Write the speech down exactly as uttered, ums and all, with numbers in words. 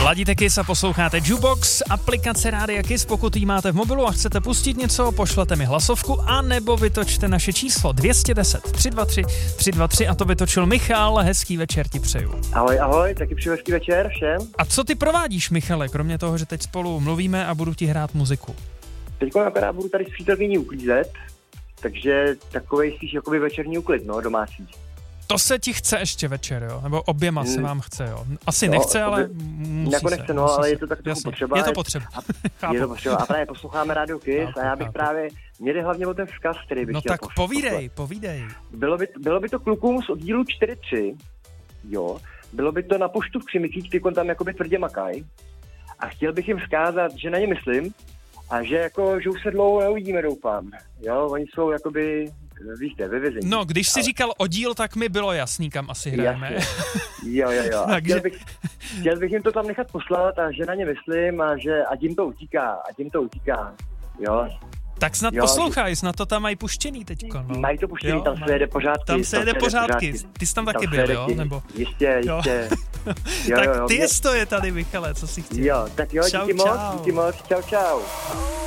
Ladíte Kiss a posloucháte Jukebox, aplikace Rádia Kiss. Pokud jí máte v mobilu a chcete pustit něco, pošlete mi hlasovku a nebo vytočte naše číslo dvě stě deset tři dva tři tři dva tři a to vytočil Michal. Hezký večer ti přeju. Ahoj, ahoj, taky přeju hezký večer všem. A co ty provádíš, Michale, kromě toho, že teď spolu mluvíme a budu ti hrát muziku? Teďko napadá, budu tady s přítelkyní uklízet, takže takovej spíš jakoby večerní uklid, no, domácí. To se ti chce ještě večer, jo? Nebo oběma se vám chce, jo? Asi no, nechce, jakoby, ale musí jako se. nechce, no, musí ale se. je to tak trochu potřeba. Je to potřeba. A, je to potřeba. A právě posloucháme Radio Kiss chápu, a já bych chápu. právě, mě jde hlavně o ten vzkaz, který bych no chtěl tak poslouchat. povídej, povídej. Bylo by, bylo by to klukům z oddílu čtyři tři, jo, bylo by to na poštu v Křimicích, ty tam jakoby tvrdě makaj. A chtěl bych jim vzkázat, že na ně myslím a že jako, že už se dlouho neuvidíme, doufám. Jo, oni jsou jakoby, víte, ve vězení. No, když jsi ale... říkal oddíl, tak mi bylo jasný, kam asi hrajeme. Jo, jo, jo. A Takže... chtěl, bych, chtěl bych jim to tam nechat poslat a že na ně myslím a že ať jim to utíká, ať jim to utíká, jo. Tak snad jo, poslouchaj, snad to tam mají puštěný teďko, no. Mají to puštěný, jo, tam se jede pořádky. Tam se jede pořádky, ty jsi tam taky byl, jo? Nebo... Jistě, jistě. Jo, tak jo, jo, ty mě... je to je tady, Michale, co si chtěl. Jo, tak jo, čau, díky čau. moc, díky moc, čau, čau.